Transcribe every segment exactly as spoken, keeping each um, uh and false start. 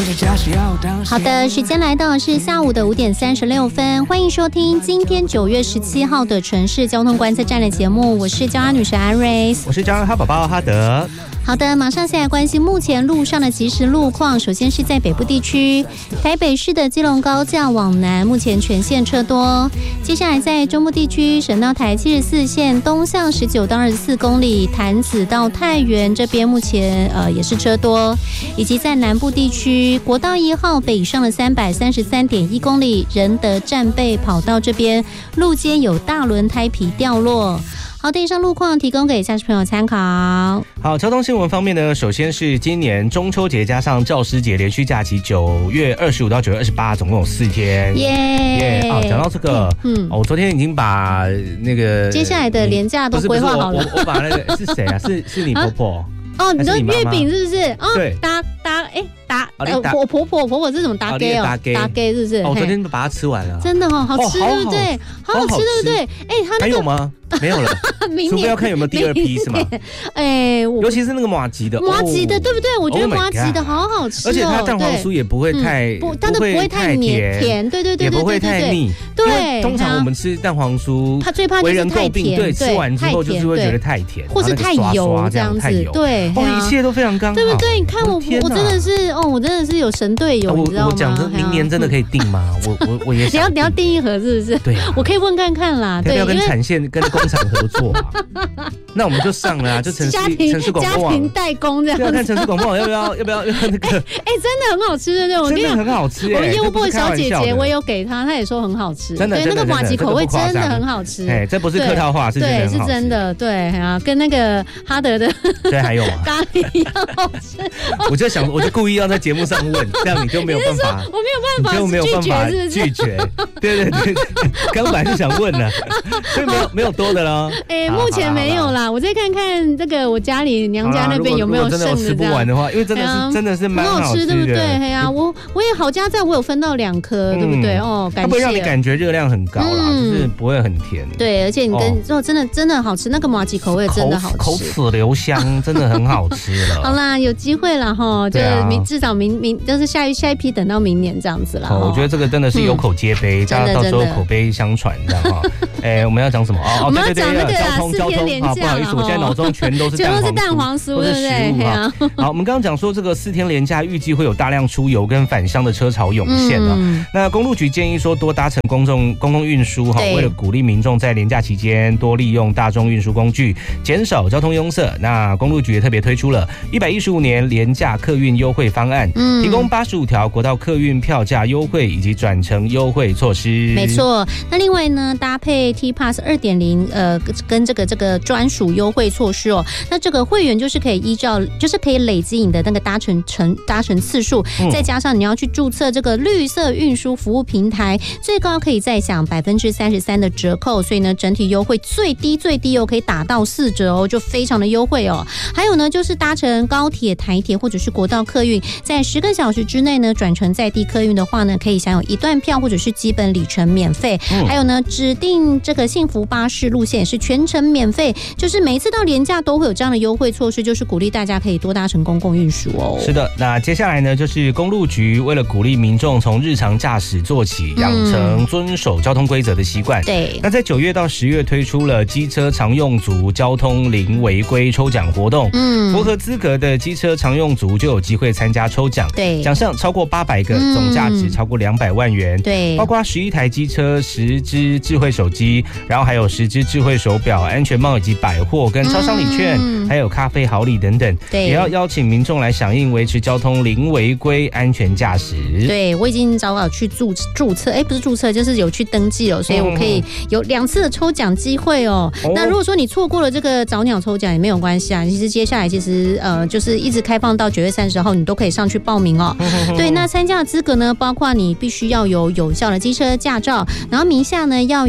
好的，时间来到是下午的五点三十六分，欢迎收听今天九月十七号的城市交通观测站的节目，我是交通女神安瑞， 我是交通好宝宝哈德。 好的，马上先来关心目前路上的即时路况。首先是在北部地区，台北市的基隆高架往南目前全线车多。接下来在中部地区，省道台七十四线东向十九到二十四公里，潭子到太原这边目前呃也是车多。以及在南部地区，国道一号北上的三百三十三点一公里，仁德战备跑道这边路肩有大轮胎皮掉落。好的，以上路况提供给驾驶朋友参考。 好，交通新闻方面呢，首先是今年中秋节加上教师节连续假期，九月二十五到九月二十八，总共有四天。 耶耶！ 哦，讲到这个，嗯，哦，我昨天已经把那个接下来的连假都规划好了。 不是不是我我把那个是谁啊？是是你婆婆？ 哦，你说月饼是不是？哦， 对， 搭搭哎搭呃婆婆婆婆婆是怎么搭给哦？搭给是不是？ 哦，我昨天把它吃完了。 真的哦，好吃对不对？好好吃对不对？哎，它那个还有吗？没有了，除非要看有没有第二批是吗？ 哎， 尤其是那个麻吉的， 麻吉的对不对？我觉得麻吉的好好吃哦， 而且它蛋黄酥也不会太， 不，它的不会太黏甜，对对对， 也不会太腻。对，通常我们吃蛋黄酥， 它最怕就是太甜， 对，吃完之后就是会觉得太甜， 或是太油这样子，对， 哦，一切都非常刚好， 对不对？你看我，我真的是哦，我真的是有神队友，你知道吗？ 我讲真，明年真的可以订吗？我我我也你要你要订一盒是不是？ 对啊， 我可以问看看啦，对， 要跟产线跟工厂合作。那我们就上了啊，就城市城市广播网家庭代工这样子。 要看城市广播网要不要要不要要那个？ 哎，真的很好吃，对不对？我真的很好吃。 我们业务部小姐姐，我也有给她，她也说很好吃。 真的， 对，那个麻吉口味真的很好吃。 哎，这不是客套话，是真的。 对，是真的。对啊，跟那个哈德的对还有啊咖喱一样好吃。 我就想，我就故意要在节目上问，这样你就没有办法， 我没有办法， 就没有办法拒绝。对对对，刚本来就想问了，所以没有没有多的了。 哎，目前没有啦，我再看看这个我家里娘家那边有没有剩的。 吃不完的话，因为真的是真的是蛮好吃， 对不对？对呀，我我也好家在，我有分到两颗，对不对？哦，感谢。它不会让你感觉热量很高啦，就是不会很甜。 对，而且你跟哦，真的真的好吃，那个麻吉口味真的好吃， 口齿留香，真的很好吃了。 好啦，有机会了哈，就明至少明明就是下一下一批等到明年这样子啦。 我觉得这个真的是有口皆碑，大家到时候口碑相传这样哈。哎，我们要讲什么？哦， 我们要讲那个交通交通啊，不好意思，我现在脑中全都是全都是蛋黄酥，对不对？ 啊，好，我们刚刚讲说这个四天连假预计会有大量出游跟返乡的车潮涌现啊。嗯、那公路局建议说多搭乘公众公共运输哈，为了鼓励民众在连假期间多利用大众运输工具，减少交通拥塞。那公路局也特别推出了一百一十五年连假客运优惠方案，嗯、提供八十五条国道客运票价优惠以及转乘优惠措施。 没错，那另外呢，搭配 T Pass 二点零，呃，跟这个这个专属优惠措施哦。那这个会员就是可以依照，就是可以累积你的那个搭乘乘搭乘次数，嗯、再加上你要去注册这个绿色运输服务平台，最高可以再享百分之三十三的折扣，所以呢，整体优惠最低最低哦，可以打到四折哦，就非常的优惠哦。还有呢，就是搭乘高铁、台铁或者是国道客运，在十个小时之内呢，转乘在地客运的话呢，可以享有一段票或者是基本里程免费。嗯、还有呢，指定这个幸福巴士路线也是全程免费，就是每一次到连假都会有这样的优惠措施，就是鼓励大家可以多搭乘公共运输哦。 是的，那接下来呢，就是公路局为了鼓励民众从日常驾驶做起，养成遵守交通规则的习惯。对、嗯，那在九月到十月推出了机车常用族交通零违规抽奖活动，嗯，符合资格的机车常用族就有机会参加抽奖，对，奖项超过八百个，嗯、总价值超过两百万元，对，包括十一台机车、十支智慧手机，然后还有十支智慧手表、安全帽以及百货跟超商礼券，嗯、还有咖啡好礼等等，对，也要邀请民众来响应，维持交通零违规、安全驾驶。 对，我已经早早去注注册，哎，不是注册，就是有去登记了，所以我可以有两次的抽奖机会哦。哦那如果说你错过了这个早鸟抽奖也没有关系啊，其实接下来其实呃就是一直开放到九月三十号，你都可以上去报名哦。对，那参加的资格呢，包括你必须要有有效的机车驾照，然后名下呢要有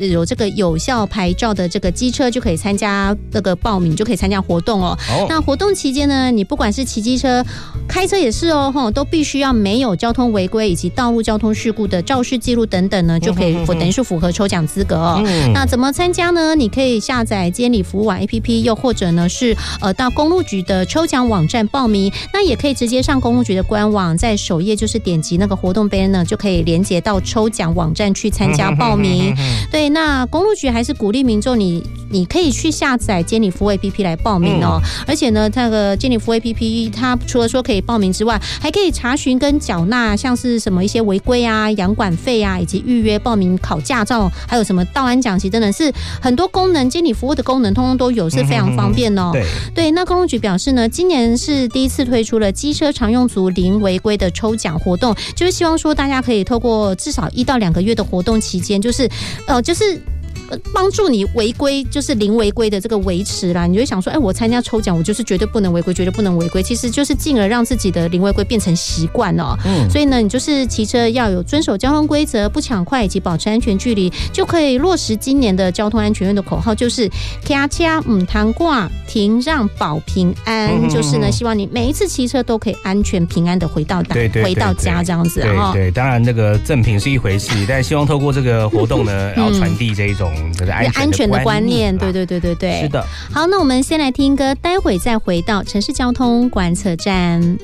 有这个有效牌照的这个机车就可以参加这个报名，就可以参加活动哦。哦那活动期间呢，你不管是骑机车、开车也是哦，吼，都必须要没有交通违规以及道路交通事故的肇事记录等等呢，就可以等于是符合抽奖资格哦。嗯、那怎么参加呢？你可以下载监理服务网 A P P， 又或者呢是呃到公路局的抽奖网站报名。那也可以直接上公路局的官网，在首页就是点击那个活动banner呢，就可以连接到抽奖网站去参加报名。对，那公路局还是鼓励民众你你可以去下载监理服务 A P P 来报名哦。嗯、而且呢，那个监理服务 A P P 它除了说可以报名之外，还可以查询跟缴纳像是什么一些违规啊、养管费啊，以及预约报名考驾照，还有什么道安讲习等等，是很多功能监理服务的功能通通都有，是非常方便哦。对对，那公路局表示呢，今年是第一次推出了机车常用族零违规的抽奖活动，就是希望说大家可以透过至少一到两个月的活动期间，就是呃就是。帮助你违规，就是零违规的这个维持啦。你就会想说，哎，我参加抽奖，我就是绝对不能违规，绝对不能违规。其实就是进而让自己的零违规变成习惯哦。嗯，所以呢，你就是骑车要有遵守交通规则，不抢快以及保持安全距离，就可以落实今年的交通安全院的口号，就是卡车唔通挂，停让保平安。嗯、就是呢，希望你每一次骑车都可以安全平安的回到家，回到家这样子。 对 对, 对，当然那个赠品是一回事，但希望透过这个活动呢，然后传递这一种。安, 安全的观念，对对对对对， 是的。 好，那我们先来听歌，待会再回到城市交通观测站。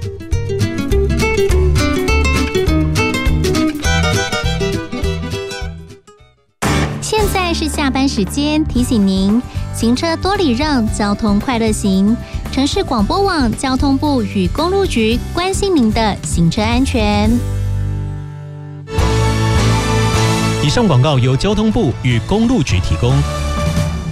现在是下班时间，提醒您行车多礼让，交通快乐行。城市广播网交通部与公路局关心您的行车安全。 以上广告由交通部与公路局提供。